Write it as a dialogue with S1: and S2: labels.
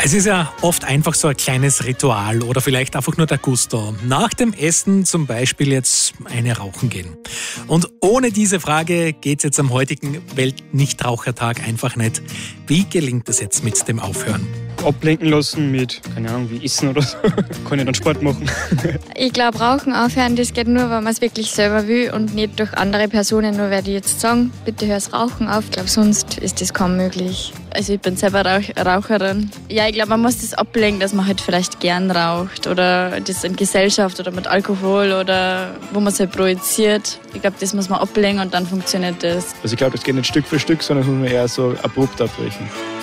S1: Es ist ja oft einfach so ein kleines Ritual oder vielleicht einfach nur der Gusto. Nach dem Essen zum Beispiel jetzt eine rauchen gehen. Und ohne diese Frage geht's jetzt am heutigen Weltnichtrauchertag einfach nicht. Wie gelingt es jetzt mit dem Aufhören?
S2: Ablenken lassen mit, keine Ahnung, wie Essen oder so. Kann ich dann Sport machen.
S3: Ich glaube, Rauchen aufhören, das geht nur, wenn man es wirklich selber will und nicht durch andere Personen, nur weil die jetzt sagen, bitte hör das Rauchen auf. Ich glaube, sonst ist das kaum möglich.
S4: Also ich bin selber Raucherin. Ja, ich glaube, man muss das ablegen, dass man halt vielleicht gern raucht oder das in Gesellschaft oder mit Alkohol oder wo man es halt projiziert. Ich glaube, das muss man ablegen und dann funktioniert das.
S2: Also ich glaube, das geht nicht Stück für Stück, sondern das muss man eher so abrupt abbrechen.